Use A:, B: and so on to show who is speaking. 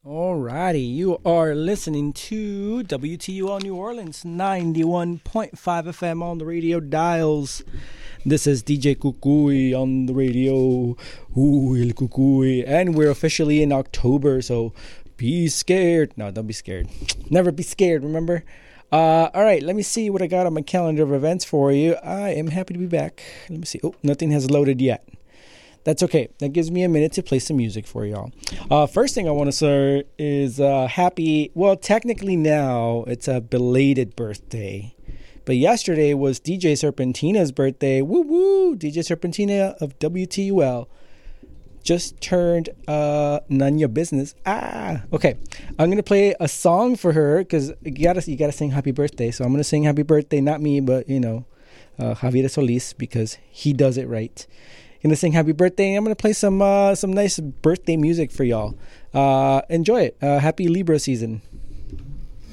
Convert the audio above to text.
A: Alrighty, you are listening to WTUL New Orleans 91.5 FM on the radio dials. This is DJ Kukui on the radio. Ooh, El Kukui. And we're officially in October, so be scared. No, don't be scared. Never be scared, remember? Alright, let me see what I got on my calendar of events for you. I am happy to be back. Let me see. Oh, nothing has loaded yet. That's okay. That gives me a minute to play some music for y'all. First thing I want to say is happy, well, technically now it's a belated birthday. But yesterday was DJ Serpentina's birthday. Woo woo! DJ Serpentina of WTUL just turned none your business. Okay. I'm going to play a song for her because you gotta sing happy birthday. So I'm going to sing happy birthday, not me, but, Javier Solis, because he does it right. Gonna sing happy birthday. I'm gonna play some nice birthday music for y'all. Enjoy it. Happy Libra season.